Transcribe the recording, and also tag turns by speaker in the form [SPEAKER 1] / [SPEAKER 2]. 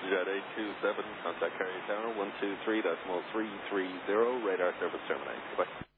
[SPEAKER 1] Jet 827, contact carrier tower 123.330, radar service terminated. Goodbye.